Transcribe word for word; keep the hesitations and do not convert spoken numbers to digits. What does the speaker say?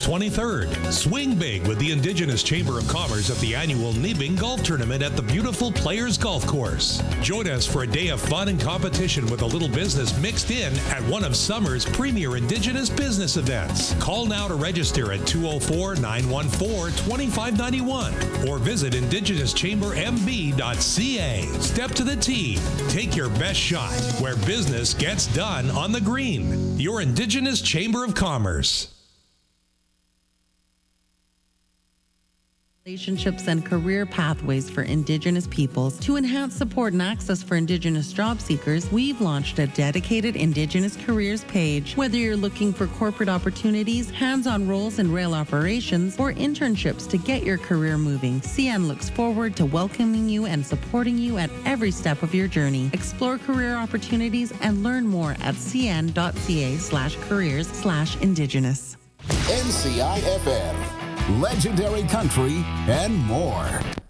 twenty-third. Swing big with the Indigenous Chamber of Commerce at the annual Nibing Golf Tournament at the beautiful Players Golf Course. Join us for a day of fun and competition with a little business mixed in at one of summer's premier Indigenous business events. Call now to register at two oh four, nine one four, two five nine one or visit indigenous chamber m b dot c a. Step to the tee. Take your best shot where business gets done on the green. Your Indigenous Chamber of Commerce. Relationships and career pathways for Indigenous peoples. To enhance support and access for Indigenous job seekers, we've launched a dedicated Indigenous careers page. Whether you're looking for corporate opportunities, hands-on roles in rail operations, or internships to get your career moving, C N looks forward to welcoming you and supporting you at every step of your journey. Explore career opportunities and learn more at cn.ca slash careers slash Indigenous. N C I F M. Legendary country and more.